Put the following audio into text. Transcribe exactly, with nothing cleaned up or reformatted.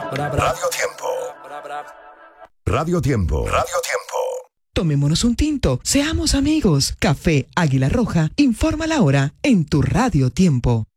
Radio Tiempo. Radio Tiempo. Radio Tiempo. Tomémonos un tinto, seamos amigos. Café Águila Roja informa la hora en tu Radio Tiempo.